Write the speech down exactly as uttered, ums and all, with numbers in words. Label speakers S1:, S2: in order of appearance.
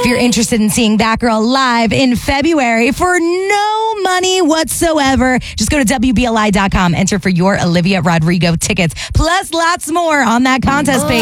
S1: you're interested in seeing that girl live in February for no money whatsoever, just go to W B L I dot com. Enter for your Olivia Rodrigo tickets, plus lots more on that contest page.